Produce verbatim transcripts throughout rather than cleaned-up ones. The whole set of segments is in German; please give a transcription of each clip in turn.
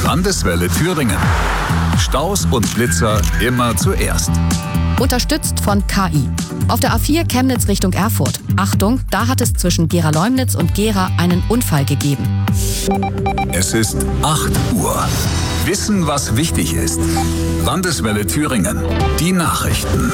Landeswelle Thüringen. Staus und Blitzer immer zuerst. Unterstützt von K I. Auf der A vier Chemnitz Richtung Erfurt. Achtung, da hat es zwischen Gera-Leumnitz und Gera einen Unfall gegeben. Es ist acht Uhr. Wissen, was wichtig ist. Landeswelle Thüringen. Die Nachrichten.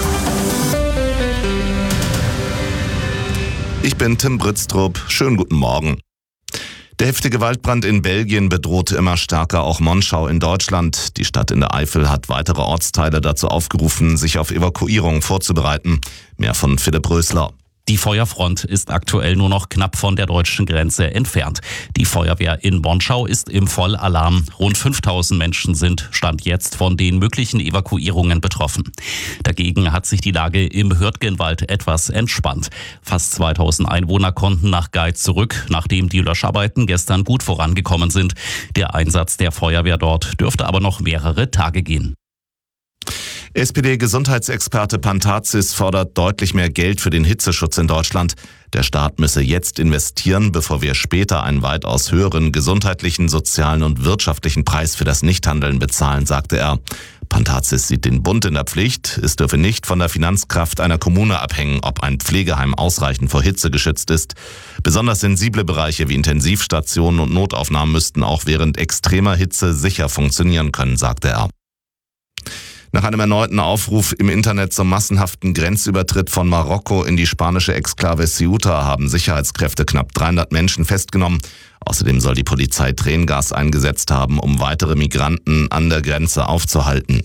Ich bin Tim Britztrup. Schönen guten Morgen. Der heftige Waldbrand in Belgien bedroht immer stärker auch Monschau in Deutschland. Die Stadt in der Eifel hat weitere Ortsteile dazu aufgerufen, sich auf Evakuierung vorzubereiten. Mehr von Philipp Rösler. Die Feuerfront ist aktuell nur noch knapp von der deutschen Grenze entfernt. Die Feuerwehr in Monschau ist im Vollalarm. Rund fünftausend Menschen sind Stand jetzt von den möglichen Evakuierungen betroffen. Dagegen hat sich die Lage im Hürtgenwald etwas entspannt. Fast zweitausend Einwohner konnten nach Geiz zurück, nachdem die Löscharbeiten gestern gut vorangekommen sind. Der Einsatz der Feuerwehr dort dürfte aber noch mehrere Tage gehen. S P D-Gesundheitsexperte Pantazis fordert deutlich mehr Geld für den Hitzeschutz in Deutschland. Der Staat müsse jetzt investieren, bevor wir später einen weitaus höheren gesundheitlichen, sozialen und wirtschaftlichen Preis für das Nichthandeln bezahlen, sagte er. Pantazis sieht den Bund in der Pflicht. Es dürfe nicht von der Finanzkraft einer Kommune abhängen, ob ein Pflegeheim ausreichend vor Hitze geschützt ist. Besonders sensible Bereiche wie Intensivstationen und Notaufnahmen müssten auch während extremer Hitze sicher funktionieren können, sagte er. Nach einem erneuten Aufruf im Internet zum massenhaften Grenzübertritt von Marokko in die spanische Exklave Ceuta haben Sicherheitskräfte knapp dreihundert Menschen festgenommen. Außerdem soll die Polizei Tränengas eingesetzt haben, um weitere Migranten an der Grenze aufzuhalten.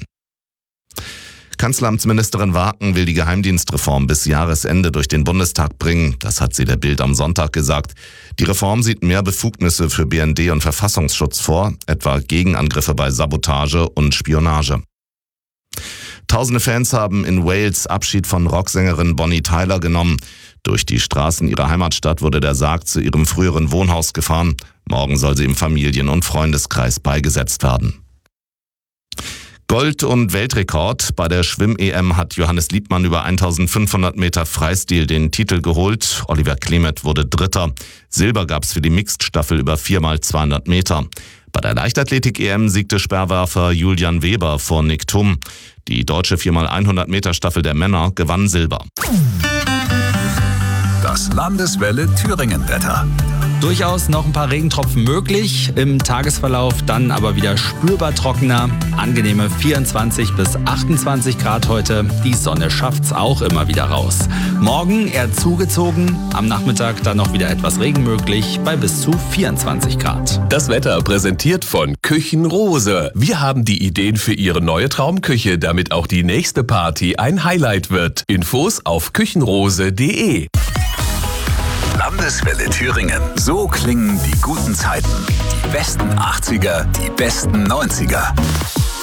Kanzleramtsministerin Waaken will die Geheimdienstreform bis Jahresende durch den Bundestag bringen. Das hat sie der Bild am Sonntag gesagt. Die Reform sieht mehr Befugnisse für B N D und Verfassungsschutz vor, etwa Gegenangriffe bei Sabotage und Spionage. Tausende Fans haben in Wales Abschied von Rocksängerin Bonnie Tyler genommen. Durch die Straßen ihrer Heimatstadt wurde der Sarg zu ihrem früheren Wohnhaus gefahren. Morgen soll sie im Familien- und Freundeskreis beigesetzt werden. Gold- und Weltrekord. Bei der Schwimm-E M hat Johannes Liebmann über eintausendfünfhundert Meter Freistil den Titel geholt. Oliver Klemet wurde Dritter. Silber gab's für die Mixed-Staffel über vier mal zweihundert Meter. Bei der Leichtathletik-E M siegte Speerwerfer Julian Weber vor Nick Thum. Die deutsche vier mal hundert Meter Staffel der Männer gewann Silber. Das Landeswelle Thüringen-Wetter. Durchaus noch ein paar Regentropfen möglich, im Tagesverlauf dann aber wieder spürbar trockener. Angenehme vierundzwanzig bis achtundzwanzig Grad heute. Die Sonne schafft's auch immer wieder raus. Morgen eher zugezogen, am Nachmittag dann noch wieder etwas Regen möglich bei bis zu vierundzwanzig Grad. Das Wetter präsentiert von Küchenrose. Wir haben die Ideen für Ihre neue Traumküche, damit auch die nächste Party ein Highlight wird. Infos auf küchenrose punkt de. Landeswelle Thüringen. So klingen die guten Zeiten. Die besten achtziger, die besten neunziger.